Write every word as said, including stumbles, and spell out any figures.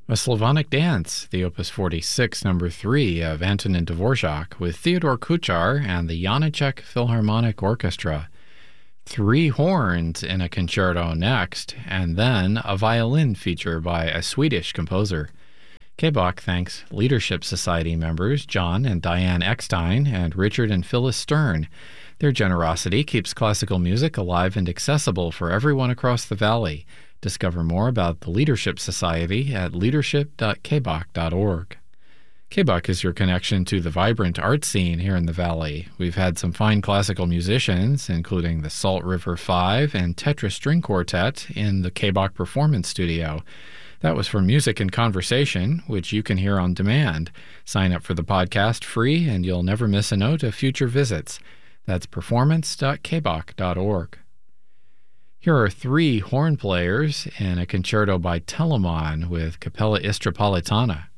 A Slavonic Dance, the Opus forty-six, number three of Antonin Dvorak, with Theodore Kuchar and the Janáček Philharmonic Orchestra. Three horns in a concerto next, and then a violin feature by a Swedish composer. K B O C thanks Leadership Society members John and Diane Eckstein and Richard and Phyllis Stern. Their generosity keeps classical music alive and accessible for everyone across the valley. Discover more about the Leadership Society at leadership dot k b o c dot org. K B O C is your connection to the vibrant art scene here in the Valley. We've had some fine classical musicians, including the Salt River Five and Tetra String Quartet in the K B O C Performance Studio. That was for Music and Conversation, which you can hear on demand. Sign up for the podcast free, and you'll never miss a note of future visits. That's performance dot k b o c dot org. Here are three horn players in a concerto by Telemann with Capella Istropolitana.